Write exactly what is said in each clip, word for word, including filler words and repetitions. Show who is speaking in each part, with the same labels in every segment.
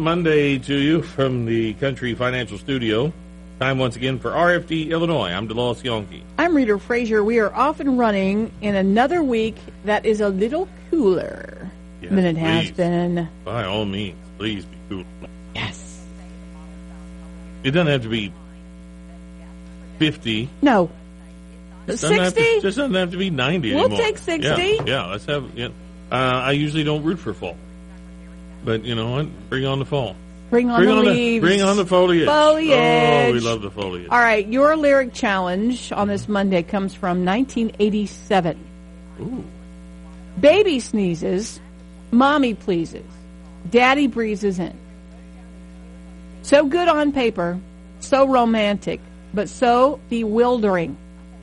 Speaker 1: Monday to you from the Country Financial Studio. Time once again for R F D Illinois. I'm DeLoss Yonke.
Speaker 2: I'm Rita Frazier. We are off and running in another week that is a little cooler
Speaker 1: Yes,
Speaker 2: than it
Speaker 1: please.
Speaker 2: has been.
Speaker 1: By all means, please be cool.
Speaker 2: Yes.
Speaker 1: It doesn't have to be fifty.
Speaker 2: No.
Speaker 1: Doesn't have to-
Speaker 2: sixty?
Speaker 1: just doesn't have to be ninety
Speaker 2: We'll
Speaker 1: anymore.
Speaker 2: take sixty.
Speaker 1: Yeah, yeah, let's have. Yeah. Uh, I usually don't root for fall, but you know what? Bring on the fall.
Speaker 2: Bring on
Speaker 1: bring
Speaker 2: the
Speaker 1: on
Speaker 2: leaves.
Speaker 1: The, bring on the foliage.
Speaker 2: Foliage.
Speaker 1: Oh, we love the foliage.
Speaker 2: All right, your lyric challenge on this Monday comes from nineteen eighty-seven.
Speaker 1: Ooh.
Speaker 2: Baby sneezes, mommy pleases, daddy breezes in. So good on paper, so romantic, but so bewildering.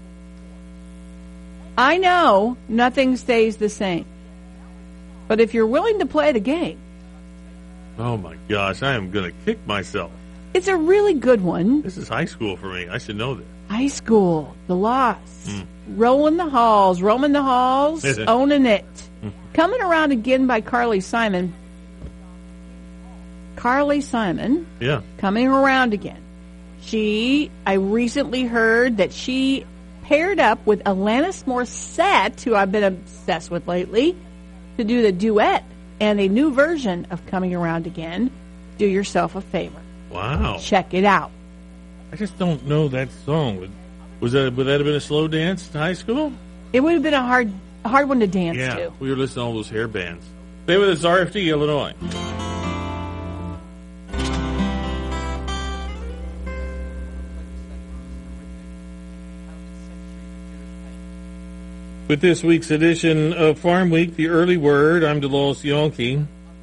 Speaker 2: I know nothing stays the same, but if you're willing to play the game,
Speaker 1: Oh my gosh, I am going to kick myself.
Speaker 2: it's a really good one.
Speaker 1: This is high school for me. I should know this.
Speaker 2: High school, the loss,
Speaker 1: Mm.
Speaker 2: rolling the halls, roaming the halls, owning it. Coming Around Again by Carly Simon. Carly Simon,
Speaker 1: Yeah.
Speaker 2: Coming Around Again. She, I recently heard that she paired up with Alanis Morissette, who I've been obsessed with lately, to do the duet and a new version of Coming Around Again. Do yourself a favor.
Speaker 1: Wow.
Speaker 2: Check it out.
Speaker 1: I just don't know that song. Would, was that would that have been a slow dance in high school?
Speaker 2: It would have been a hard, a hard one to dance
Speaker 1: Yeah,
Speaker 2: to.
Speaker 1: we were listening to all those hair bands. Stay with us, R F D Illinois. With this week's edition of Farm Week, the early word, I'm DeLoss Yonke.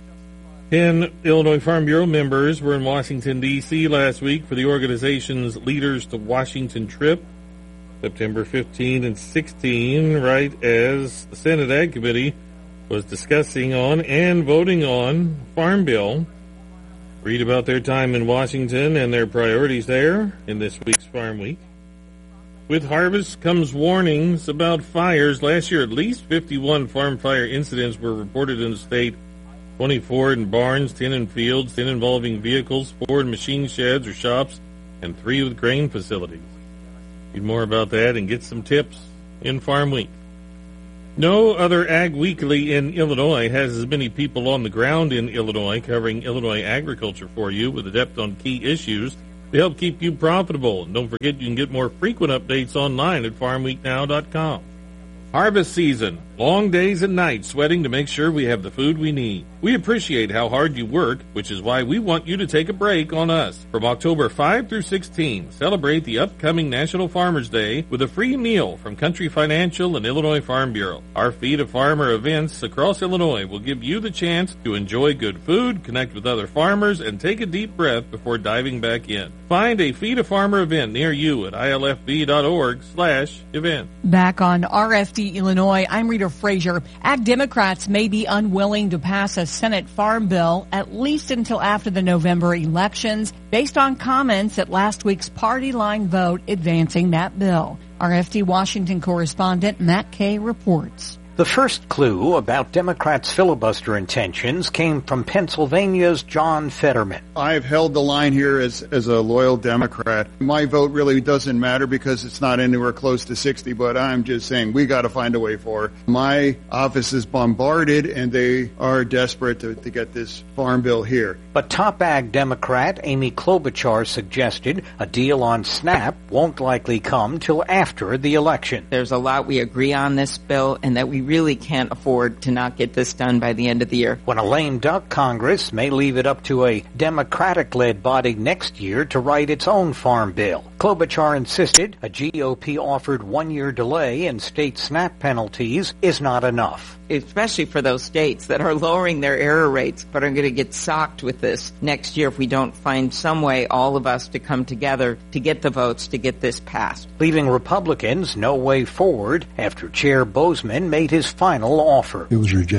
Speaker 1: Ten Illinois Farm Bureau members were in Washington, D C last week for the organization's Leaders to Washington trip, September fifteenth and sixteenth, right as the Senate Ag Committee was discussing on and voting on Farm Bill. Read about their time in Washington and their priorities there in this week's Farm Week. With harvest comes warnings about fires. Last year, at least fifty-one farm fire incidents were reported in the state, twenty-four in barns, ten in fields, ten involving vehicles, four in machine sheds or shops, and three with grain facilities. Read more about that and get some tips in Farm Week. No other Ag Weekly in Illinois has as many people on the ground in Illinois covering Illinois agriculture for you with a depth on key issues to help keep you profitable. And don't forget you can get more frequent updates online at farm week now dot com. Harvest season. Long days and nights sweating to make sure we have the food we need. We appreciate how hard you work, which is why we want you to take a break on us. From October fifth through sixteenth, celebrate the upcoming National Farmers Day with a free meal from Country Financial and Illinois Farm Bureau. Our Feed a Farmer events across Illinois will give you the chance to enjoy good food, connect with other farmers, and take a deep breath before diving back in. Find a Feed a Farmer event near you at I L F B dot org slash event.
Speaker 3: Back on R F D Illinois, I'm Rita Frazier. Ag Democrats may be unwilling to pass a Senate Farm Bill at least until after the November elections, based on comments at last week's party line vote advancing that bill. R F D Washington correspondent Matt Kay reports.
Speaker 4: The first clue about Democrats' filibuster intentions came from Pennsylvania's John Fetterman.
Speaker 5: I've held the line here as, as a loyal Democrat. My vote really doesn't matter because it's not anywhere close to sixty, but I'm just saying we got to find a way for it. My office is bombarded, and they are desperate to, to get this farm bill here.
Speaker 4: But top ag Democrat Amy Klobuchar suggested a deal on SNAP won't likely come till after the election.
Speaker 6: There's a lot we agree on this bill, and that we really can't afford to not get this done by the end of the year.
Speaker 4: When a lame duck Congress may leave it up to a Democratic-led body next year to write its own farm bill. Klobuchar insisted a G O P-offered one-year delay in state SNAP penalties is not enough.
Speaker 6: Especially for those states that are lowering their error rates but are going to get socked with this next year if we don't find some way, all of us, to come together to get the votes to get this passed.
Speaker 4: Leaving Republicans no way forward after Chair Bozeman made his final offer.
Speaker 7: It was rejected.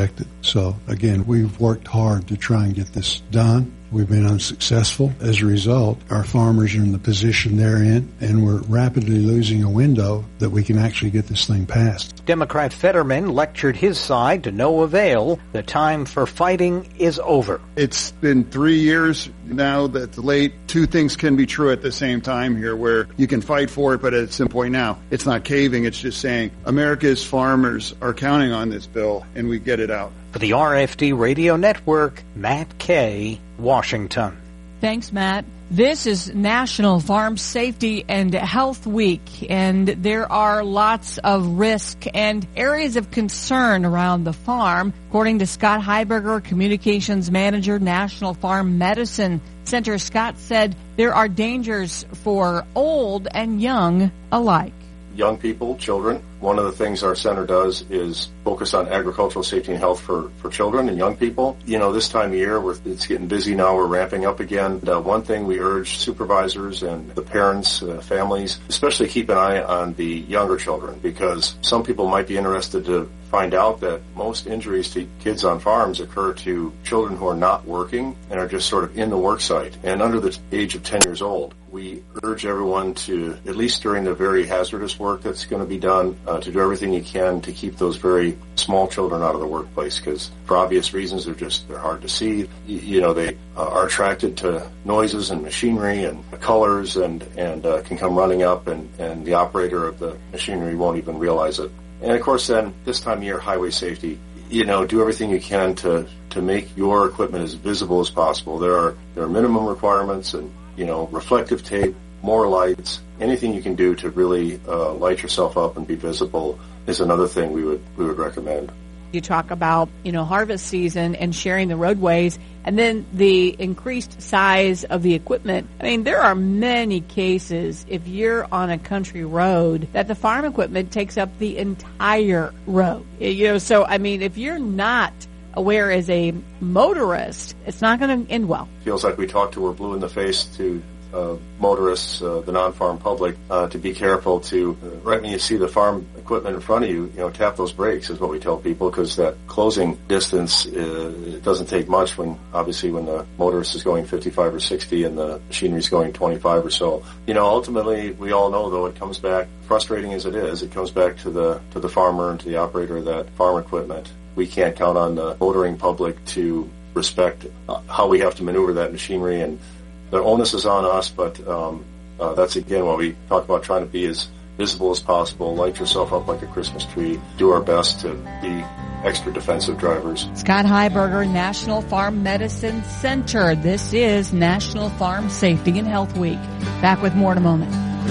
Speaker 7: So, again, we've worked hard to try and get this done. We've been unsuccessful. As a result, our farmers are in the position they're in, and we're rapidly losing a window that we can actually get this thing passed.
Speaker 4: Democrat Fetterman lectured his side to no avail. The time for fighting is over.
Speaker 5: It's been three years now that's late. Two things can be true at the same time here, where you can fight for it, but at some point now, it's not caving. It's just saying America's farmers are counting on this bill, and we get it out.
Speaker 4: For the R F D Radio Network, Matt Kay, Washington.
Speaker 3: Thanks, Matt. This is National Farm Safety and Health Week, and there are lots of risk and areas of concern around the farm. According to Scott Heiberger, Communications Manager, National Farm Medicine Center, Scott said there are dangers for old and young alike.
Speaker 8: Young people, children. One of the things our center does is focus on agricultural safety and health for, for children and young people. You know, this time of year, we're, it's getting busy now. We're ramping up again. Uh, one thing we urge supervisors and the parents, uh, families, especially keep an eye on the younger children, because some people might be interested to find out that most injuries to kids on farms occur to children who are not working and are just sort of in the work site and under the age of ten years old. We urge everyone to, at least during the very hazardous work that's going to be done, uh, to do everything you can to keep those very small children out of the workplace, because for obvious reasons, they're just, they're hard to see. You, you know, they uh, are attracted to noises and machinery and colors and, and uh, can come running up, and, and the operator of the machinery won't even realize it. And of course, then this time of year, highway safety. You know, do everything you can to to make your equipment as visible as possible. There are there are minimum requirements, and you know, reflective tape, more lights, anything you can do to really uh, light yourself up and be visible is another thing we would we would recommend.
Speaker 2: You talk about, you know, harvest season and sharing the roadways, and then the increased size of the equipment. I mean, there are many cases, if you're on a country road, that the farm equipment takes up the entire road. You know, so, I mean, if you're not aware as a motorist, it's not going to end well.
Speaker 8: Feels like we talk to, we're blue in the face to uh, motorists, uh, the non-farm public, uh, to be careful to, uh, right when you see the farm equipment in front of you, you know, tap those brakes is what we tell people, because that closing distance, uh, it doesn't take much when, obviously, when the motorist is going fifty-five or sixty and the machinery is going twenty-five or so. You know, ultimately, we all know, though, it comes back, frustrating as it is, it comes back to the, to the farmer and to the operator of that farm equipment. We can't count on the motoring public to respect uh, how we have to maneuver that machinery, and the onus is on us, but um, uh, that's, again, what we talk about, trying to be as visible as possible, light yourself up like a Christmas tree, do our best to be extra defensive drivers.
Speaker 3: Scott Heiberger, National Farm Medicine Center. This is National Farm Safety and Health Week. Back with more in a moment.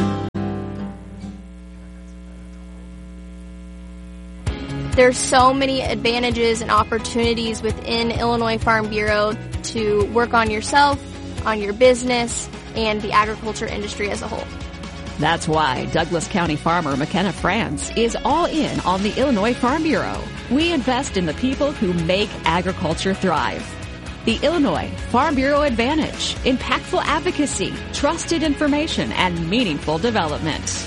Speaker 9: There's so many advantages and opportunities within Illinois Farm Bureau to work on yourself, on your business, and the agriculture industry as a whole.
Speaker 10: That's why Douglas County farmer McKenna France is all in on the Illinois Farm Bureau. We invest in the people who make agriculture thrive. The Illinois Farm Bureau Advantage: impactful advocacy, trusted information, and meaningful development.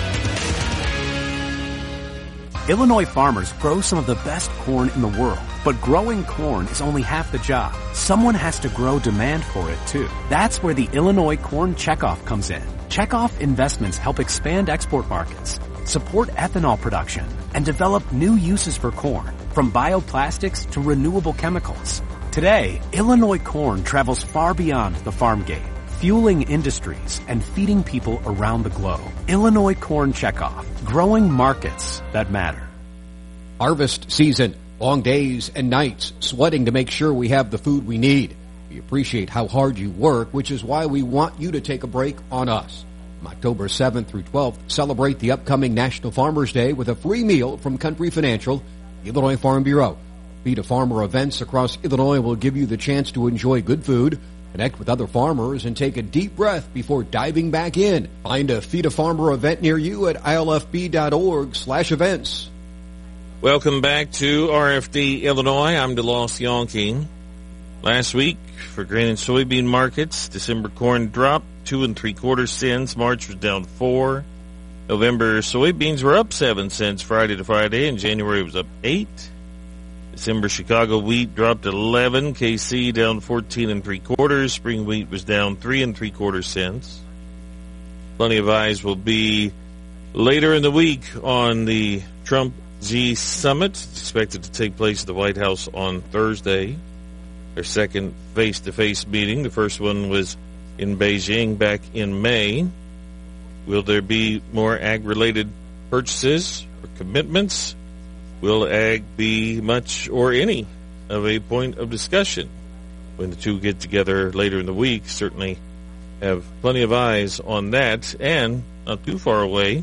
Speaker 11: Illinois farmers grow some of the best corn in the world, but growing corn is only half the job. Someone has to grow demand for it too. That's where the Illinois Corn Checkoff comes in. Checkoff investments help expand export markets, support ethanol production, and develop new uses for corn, from bioplastics to renewable chemicals. Today, Illinois corn travels far beyond the farm gate, fueling industries and feeding people around the globe. Illinois Corn Checkoff, growing markets that matter.
Speaker 12: Harvest season, long days and nights, sweating to make sure we have the food we need. We appreciate how hard you work, which is why we want you to take a break on us. From October seventh through twelfth, celebrate the upcoming National Farmers Day with a free meal from Country Financial, the Illinois Farm Bureau. Feed a Farmer events across Illinois will give you the chance to enjoy good food, connect with other farmers, and take a deep breath before diving back in. Find a Feed a Farmer event near you at I L F B dot org slash events.
Speaker 1: Welcome back to R F D Illinois. I'm DeLoss Yonking. Last week, for grain and soybean markets, December corn dropped two and three quarter cents. March was down four. November soybeans were up seven cents Friday to Friday, and January was up eight. December Chicago wheat dropped eleven. K C down fourteen and three quarters. Spring wheat was down three and three quarters cents. Plenty of eyes will be later in the week on the Trump Xi summit. It's expected to take place at the White House on Thursday. Their second face-to-face meeting. The first one was in Beijing back in May. Will there be more ag-related purchases or commitments? Will ag be much or any of a point of discussion when the two get together later in the week? Certainly have plenty of eyes on that. And not too far away,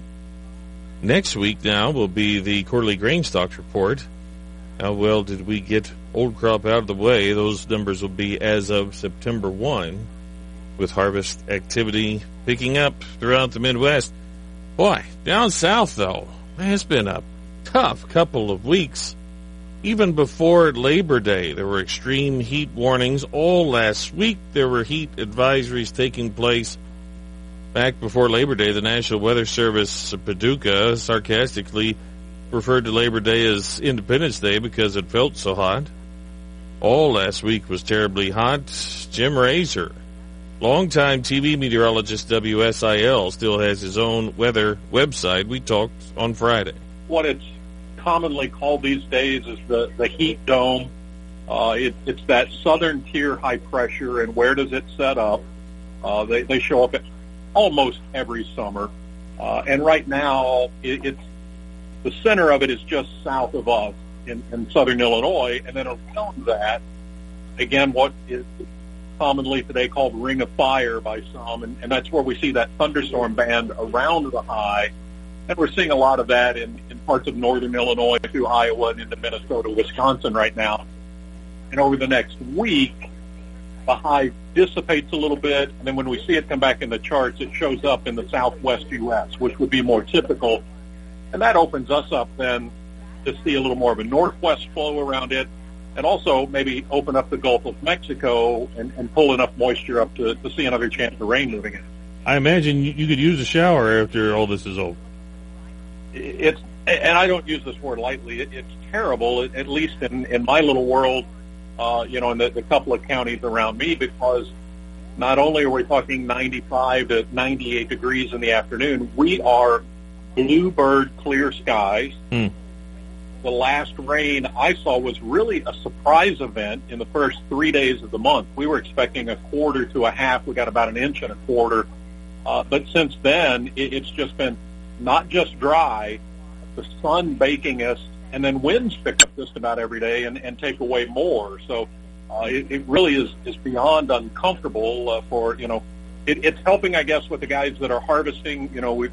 Speaker 1: next week now will be the quarterly grain stocks report. How well did we get old crop out of the way? Those numbers will be as of September first, with harvest activity picking up throughout the Midwest. Boy, down south, though, it's been a tough couple of weeks. Even before Labor Day, there were extreme heat warnings. All last week, there were heat advisories taking place. Back before Labor Day, the National Weather Service, Paducah, sarcastically referred to Labor Day as Independence Day because it felt so hot. All last week was terribly hot. Jim Razor, longtime T V meteorologist, W S I L, still has his own weather website. We talked on Friday.
Speaker 13: What it's commonly called these days is the, the heat dome. Uh, it, it's that southern tier high pressure, and where does it set up? Uh, they, they show up at almost every summer. Uh, and right now, it, it's the center of it is just south of us in, in southern Illinois, and then around that, again, what is commonly today called ring of fire by some, and, and that's where we see that thunderstorm band around the high. And we're seeing a lot of that in, in parts of northern Illinois through Iowa and into Minnesota, Wisconsin right now. And over the next week, the high dissipates a little bit, and then when we see it come back in the charts, it shows up in the southwest U S, which would be more typical. And that opens us up then to see a little more of a northwest flow around it, and also maybe open up the Gulf of Mexico and, and pull enough moisture up to, to see another chance of rain moving in.
Speaker 1: I imagine you could use a shower after all this is over.
Speaker 13: It's, and I don't use this word lightly, it, it's terrible, at least in, in my little world, uh, you know, in the, the couple of counties around me, because not only are we talking ninety-five to ninety-eight degrees in the afternoon, we are bluebird clear skies.
Speaker 1: Hmm.
Speaker 13: The last rain I saw was really a surprise event in the first three days of the month. We were expecting a quarter to a half. We got about an inch and a quarter. Uh, but since then, it, it's just been not just dry, the sun baking us, and then winds pick up just about every day and, and take away more. So uh, it, it really is, is beyond uncomfortable uh, for, you know, it, it's helping, I guess, with the guys that are harvesting. You know, we